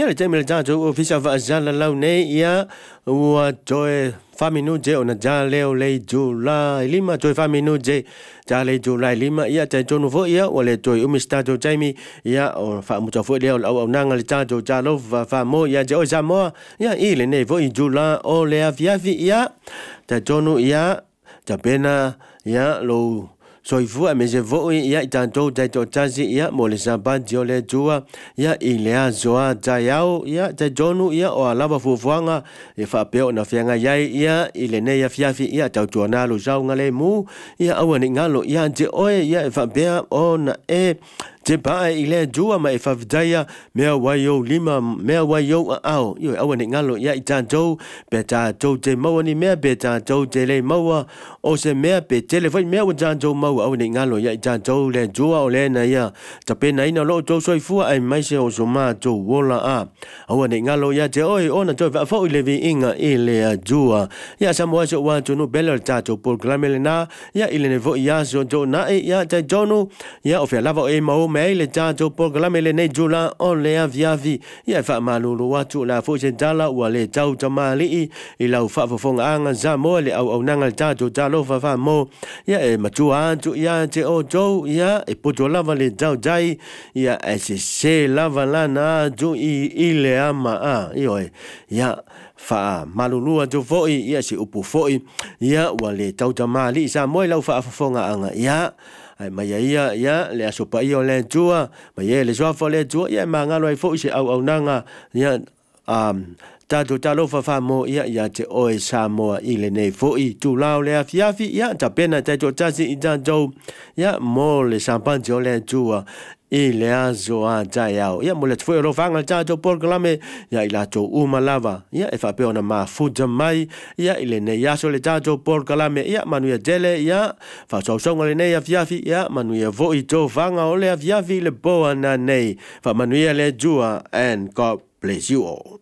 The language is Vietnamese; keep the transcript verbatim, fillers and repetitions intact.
ia le teme le tatou ofisa vaasala lau nei ia ua toe faminuje ona ja leo le Julai lima toe faminuje ja le Julai lima ia te tonu fo ia o le toe umi stato Jamie ia o fa muta fo leo au nanga le tatou jalo fa fa mo ia je o Samoa ia i le nei fo i Julai o le afiafi ia te tonu ia te pena ia lo soifua me se vo ia i tantou te to tasi ia mo le sabati o le tua ia i le azoa taiao ia te tonu ia o alava fufuanga e whapeo na whianga iai ia i le nei afiafi ia tau tuana lo saunga le mu ia awa ni ngalo ia te oe ia e whapea o na e te pae i le tua ma e whawhitaia mea waio lima mea waio a ao ioi awa ni ngalo ia i tantou pe tātou te maua ni mea pe tātou te le maua o se mea pe telefoni mea wa tātou maua awa ni ngalo ia i tātou le tua o le na ia ta pena ina lo tau soifua ai maise o so mātou wola a awa ni ngalo ia te oi ona toi whafau i le vi inga i le tua ia Samoa se ua tunu bela le tātou programe le na ia i le nevo ia so tō nae ia te tonu ia o fia lava e mau mei le tātou programe le nei Julai o le aviavi ia wha malulu watu la fo se tala ua le tau tamali i i lau whaafafonga anga Samoa le au au nanga le tātou talo wha mo ia e matua atu ia te o tau ia e poto lava le tau jai ia e se se lava lana atu i i le ama a ioe ia fa malulu atu foi ia se upu foi ia ua le tau tamali i Samoa lau whaafafonga anga ia ai mai ia ia le aso pa io le tua mai ia le sofa le tua ia mangalo ai fo se au au nanga ia um tato talo fa fa mo ia ia te oe Samoa i le nei fo i tu lao le afiafi ia ta pena te to tasi i tantou ia mo le sampanti o le tua i le azo a taiao ia mo le tfoi ro fanga tato porklame ia i lato uma lava ia e fa pe ona ma futa mai ia i le nei aso le tato porklame ia manuia tele ia fa so songa le nei afiafi ia manuia vo i to fanga o le afiafi le boa na nei fa manuia le jua and God bless you all.